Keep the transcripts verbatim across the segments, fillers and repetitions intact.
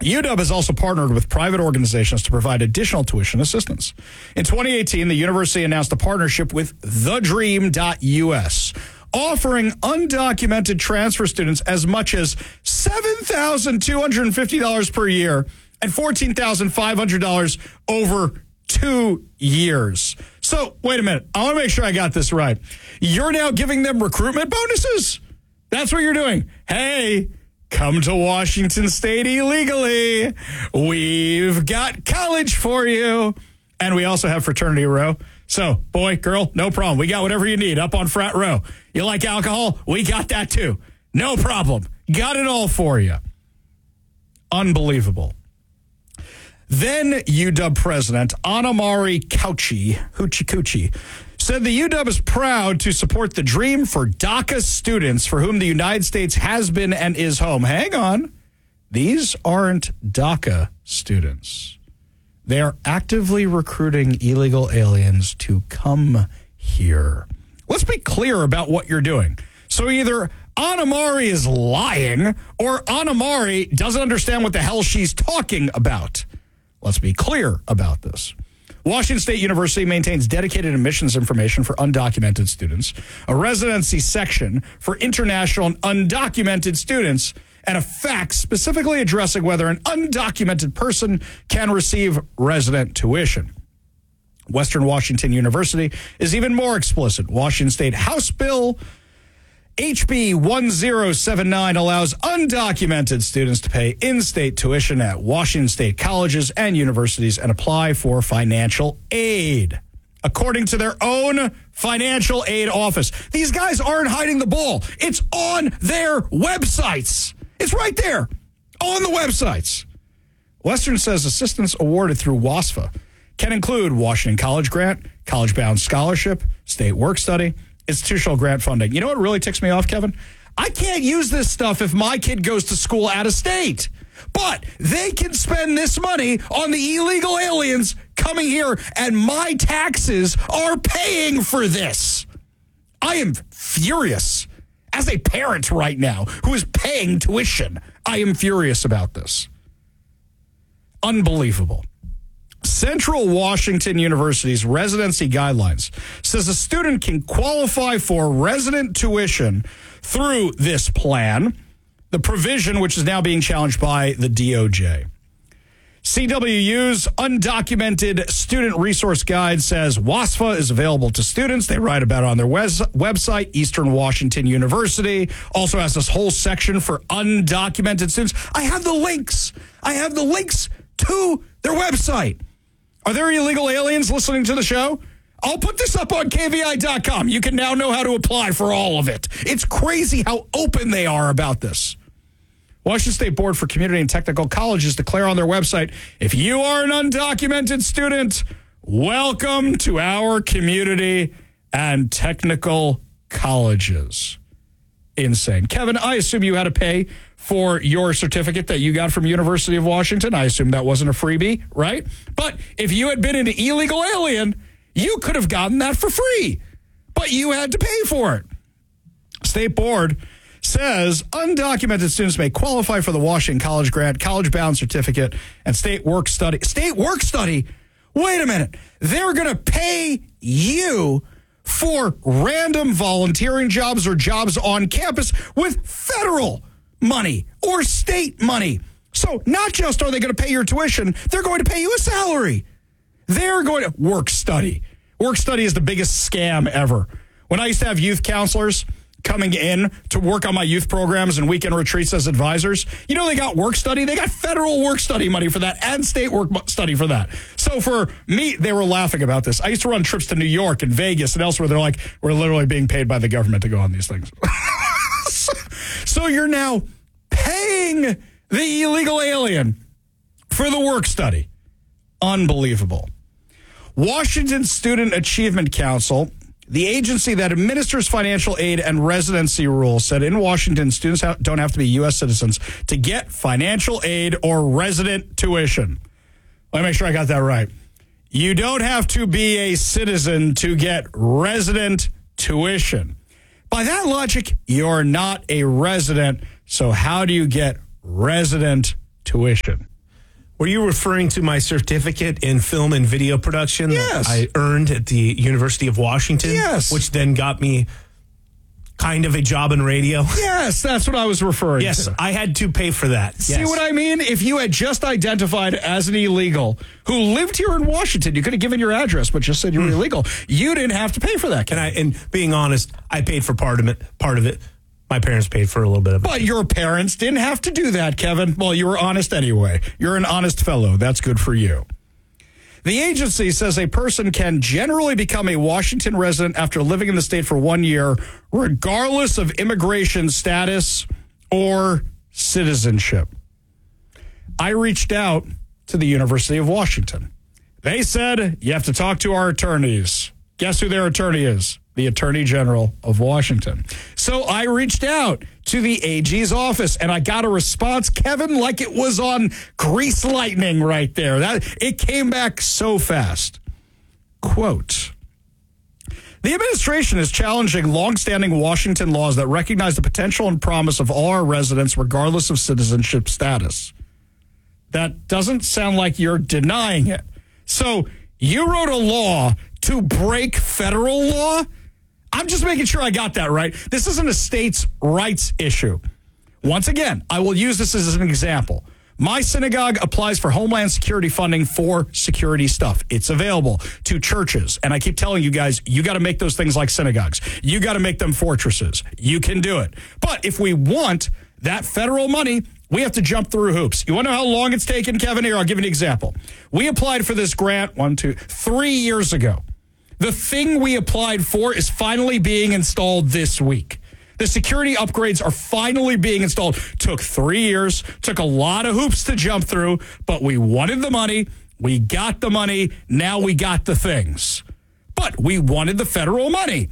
U W has also partnered with private organizations to provide additional tuition assistance. In twenty eighteen, the university announced a partnership with the dream dot U S, offering undocumented transfer students as much as seven thousand two hundred fifty dollars per year and fourteen thousand five hundred dollars over two years. So, wait a minute. I want to make sure I got this right. You're now giving them recruitment bonuses? That's what you're doing. Hey, come to Washington State illegally. We've got college for you. And we also have fraternity row. So, boy, girl, no problem. We got whatever you need up on frat row. You like alcohol? We got that too. No problem. Got it all for you. Unbelievable. Then U W President Anamari Cauchi, Hoochie Coochie, said the U W is proud to support the dream for DACA students for whom the United States has been and is home. Hang on. These aren't DACA students. They are actively recruiting illegal aliens to come here. Let's be clear about what you're doing. So either Anamari is lying or Anamari doesn't understand what the hell she's talking about. Let's be clear about this. Washington State University maintains dedicated admissions information for undocumented students, a residency section for international and undocumented students, and a fact specifically addressing whether an undocumented person can receive resident tuition. Western Washington University is even more explicit. Washington State House Bill H B one zero seven nine allows undocumented students to pay in-state tuition at Washington State colleges and universities and apply for financial aid, according to their own financial aid office. These guys aren't hiding the ball. It's on their websites. It's right there on the websites. Western says assistance awarded through WASFA can include Washington College Grant, College Bound Scholarship, State Work Study, institutional grant funding. You know what really ticks me off, Kevin? I can't use this stuff if my kid goes to school out of state. But they can spend this money on the illegal aliens coming here, and my taxes are paying for this. I am furious. As a parent right now who is paying tuition, I am furious about this. Unbelievable. Central Washington University's residency guidelines says a student can qualify for resident tuition through this plan, the provision which is now being challenged by the D O J. C W U's undocumented student resource guide says WASFA is available to students. They write about it on their wes- website. Eastern Washington University also has this whole section for undocumented students. I have the links. I have the links to their website. Are there illegal aliens listening to the show? I'll put this up on K V I dot com. You can now know how to apply for all of it. It's crazy how open they are about this. Washington State Board for Community and Technical Colleges declare on their website, if you are an undocumented student, welcome to our community and technical colleges. Insane. Kevin, I assume you had to pay for your certificate that you got from University of Washington. I assume that wasn't a freebie, right? But if you had been an illegal alien, you could have gotten that for free, but you had to pay for it. State Board says undocumented students may qualify for the Washington College Grant, College Bound Certificate, and State Work Study. State Work Study? Wait a minute. They're going to pay you for random volunteering jobs or jobs on campus with federal money or state money. So not just are they going to pay your tuition, they're going to pay you a salary. They're going to work study. Work study is the biggest scam ever. When I used to have youth counselors coming in to work on my youth programs and weekend retreats as advisors, you know they got work study? They got federal work study money for that and state work study for that. So for me, they were laughing about this. I used to run trips to New York and Vegas and elsewhere. They're like, we're literally being paid by the government to go on these things. So you're now paying the illegal alien for the work study. Unbelievable. Washington Student Achievement Council, the agency that administers financial aid and residency rules, said in Washington, students ha- don't have to be U S citizens to get financial aid or resident tuition. Let me make sure I got that right. You don't have to be a citizen to get resident tuition. By that logic, you're not a resident, so how do you get resident tuition? Were you referring to my certificate in film and video production Yes. that I earned at the University of Washington? Yes. Which then got me kind of a job in radio? Yes, that's what I was referring Yes, to. I had to pay for that. See Yes. what I mean? If you had just identified as an illegal who lived here in Washington, you could have given your address, but just said you were Mm. illegal. You didn't have to pay for that. And I, and being honest, I paid for part of it. Part of it, my parents paid for a little bit of it. But your parents didn't have to do that, Kevin. Well, you were honest anyway. You're an honest fellow. That's good for you. The agency says a person can generally become a Washington resident after living in the state for one year, regardless of immigration status or citizenship. I reached out to the University of Washington. They said, you have to talk to our attorneys. Guess who their attorney is? The Attorney General of Washington. So I reached out to the A G's office, and I got a response, Kevin, like it was on grease lightning right there. That it came back so fast. Quote, the administration is challenging longstanding Washington laws that recognize the potential and promise of all our residents, regardless of citizenship status. That doesn't sound like you're denying it. So you wrote a law to break federal law? I'm just making sure I got that right. This isn't a states' rights issue. Once again, I will use this as an example. My synagogue applies for Homeland Security funding for security stuff. It's available to churches. And I keep telling you guys, you got to make those things like synagogues. You got to make them fortresses. You can do it. But if we want that federal money, we have to jump through hoops. You want to know how long it's taken, Kevin? Here, I'll give you an example. We applied for this grant one, two, three years ago. The thing we applied for is finally being installed this week. The security upgrades are finally being installed. Took three years, took a lot of hoops to jump through, but we wanted the money. We got the money. Now we got the things. But we wanted the federal money.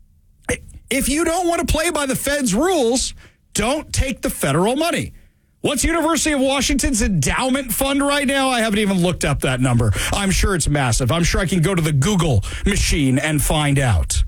If you don't want to play by the Fed's rules, don't take the federal money. What's University of Washington's endowment fund right now? I haven't even looked up that number. I'm sure it's massive. I'm sure I can go to the Google machine and find out.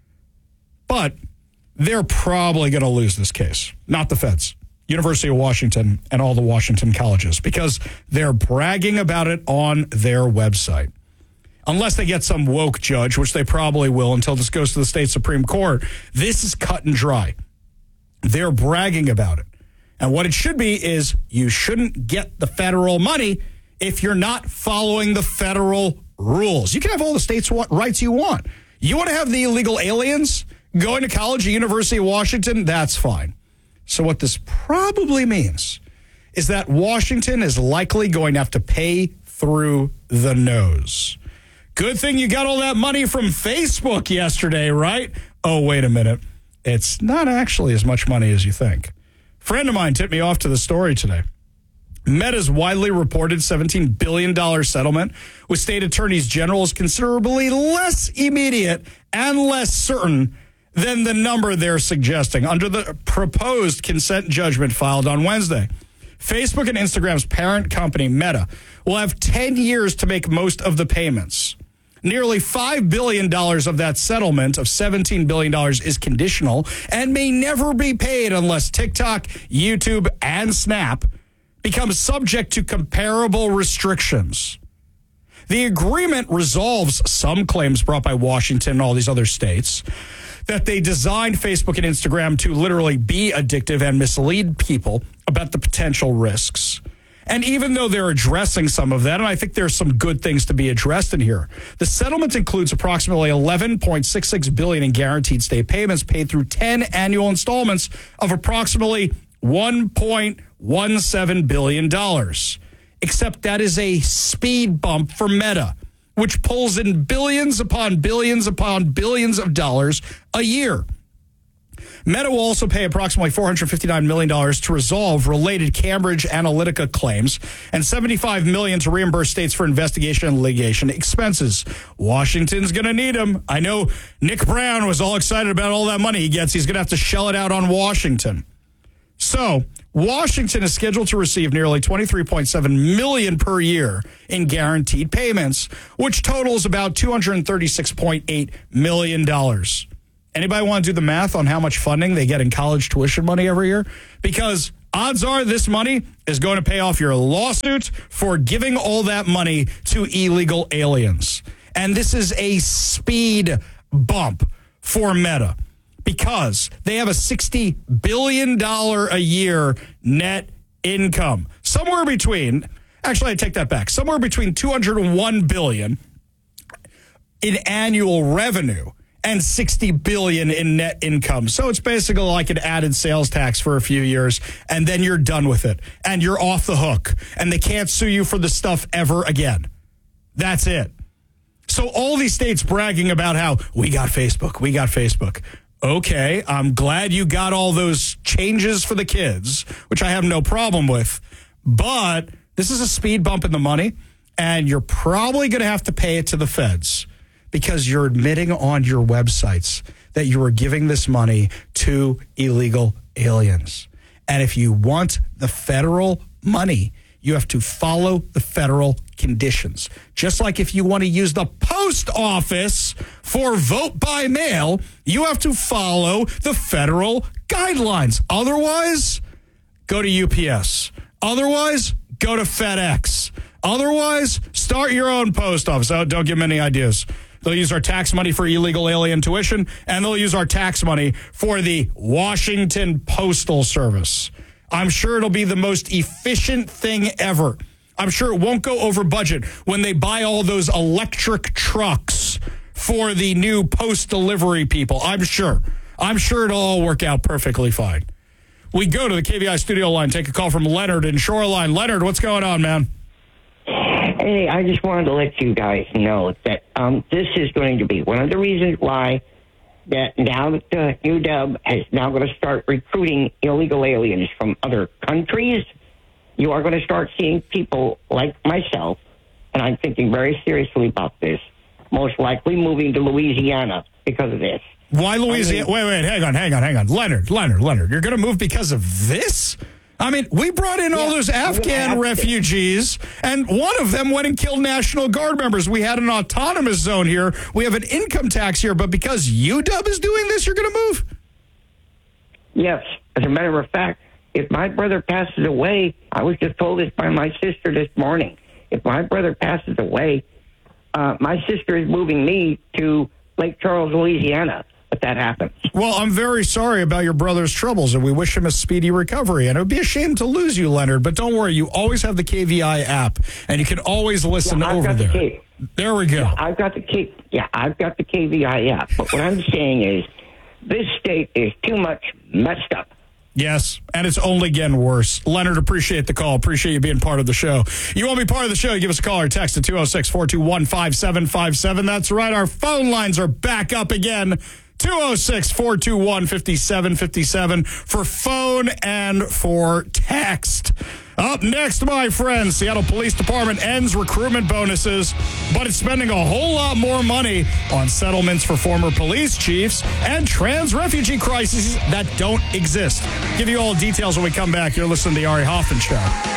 But they're probably going to lose this case. Not the feds. University of Washington and all the Washington colleges, because they're bragging about it on their website. Unless they get some woke judge, which they probably will until this goes to the state Supreme Court, this is cut and dry. They're bragging about it. And what it should be is you shouldn't get the federal money if you're not following the federal rules. You can have all the states' rights you want. You want to have the illegal aliens going to college at University of Washington? That's fine. So what this probably means is that Washington is likely going to have to pay through the nose. Good thing you got all that money from Facebook yesterday, right? Oh, wait a minute. It's not actually as much money as you think. Friend of mine tipped me off to the story today. Meta's widely reported seventeen billion dollars settlement with state attorneys general is considerably less immediate and less certain than the number they're suggesting under the proposed consent judgment filed on Wednesday. Facebook and Instagram's parent company, Meta, will have ten years to make most of the payments. Nearly five billion dollars of that settlement of seventeen billion dollars is conditional and may never be paid unless TikTok, YouTube, and Snap become subject to comparable restrictions. The agreement resolves some claims brought by Washington and all these other states that they designed Facebook and Instagram to literally be addictive and mislead people about the potential risks. And even though they're addressing some of that, and I think there's some good things to be addressed in here, the settlement includes approximately eleven point six six billion dollars in guaranteed state payments paid through ten annual installments of approximately one point one seven billion dollars. Except that is a speed bump for Meta, which pulls in billions upon billions upon billions of dollars a year. Meta will also pay approximately four hundred fifty-nine million dollars to resolve related Cambridge Analytica claims and seventy-five million dollars to reimburse states for investigation and litigation expenses. Washington's going to need them. I know Nick Brown was all excited about all that money he gets. He's going to have to shell it out on Washington. So Washington is scheduled to receive nearly twenty-three point seven million dollars per year in guaranteed payments, which totals about two hundred thirty-six point eight million dollars. Anybody want to do the math on how much funding they get in college tuition money every year? Because odds are this money is going to pay off your lawsuit for giving all that money to illegal aliens. And this is a speed bump for Meta because they have a sixty billion dollars a year net income. Somewhere between, actually, I take that back, somewhere between two hundred one billion dollars in annual revenue and sixty billion dollars in net income. So it's basically like an added sales tax for a few years, and then you're done with it, and you're off the hook, and they can't sue you for the stuff ever again. That's it. So all these states bragging about how we got Facebook, we got Facebook. Okay, I'm glad you got all those changes for the kids, which I have no problem with, but this is a speed bump in the money, and you're probably going to have to pay it to the feds, because you're admitting on your websites that you are giving this money to illegal aliens. And if you want the federal money, you have to follow the federal conditions. Just like if you want to use the post office for vote by mail, you have to follow the federal guidelines. Otherwise, go to U P S. Otherwise, go to FedEx. Otherwise, start your own post office. Oh, don't give them any ideas. They'll use our tax money for illegal alien tuition, and they'll use our tax money for the Washington Postal Service. I'm sure it'll be the most efficient thing ever. I'm sure it won't go over budget when they buy all those electric trucks for the new post delivery people. I'm sure. I'm sure it'll all work out perfectly fine. We go to the K V I studio line, take a call from Leonard in Shoreline. Leonard, what's going on, man? Hey, I just wanted to let you guys know that um, this is going to be one of the reasons why that now that the U W is now going to start recruiting illegal aliens from other countries, you are going to start seeing people like myself, and I'm thinking very seriously about this, most likely moving to Louisiana because of this. Why Louisiana? I mean, wait, wait, hang on, hang on, hang on. Leonard, Leonard, Leonard, you're going to move because of this? I mean, we brought in yeah, all those Afghan refugees, and one of them went and killed National Guard members. We had an autonomous zone here. We have an income tax here, but because U W is doing this, you're going to move? Yes. As a matter of fact, if my brother passes away, I was just told this by my sister this morning. If my brother passes away, uh, my sister is moving me to Lake Charles, Louisiana. If that happens. Well, I'm very sorry about your brother's troubles, and we wish him a speedy recovery. And it would be a shame to lose you, Leonard, but don't worry. You always have the K V I app, and you can always listen yeah, over there. The there we go. Yeah, I've got the K- yeah, I've got the K V I app. But what I'm saying is this state is too much messed up. Yes, and it's only getting worse. Leonard, appreciate the call. Appreciate you being part of the show. You want to be part of the show, give us a call or text at two oh six, four two one, five seven five seven. That's right, our phone lines are back up again. two oh six, four two one, five seven five seven for phone and for text. Up next, my friends, Seattle Police Department ends recruitment bonuses, but it's spending a whole lot more money on settlements for former police chiefs and trans refugee crises that don't exist. Give you all details when we come back. You're listening to the Ari Hoffman Show.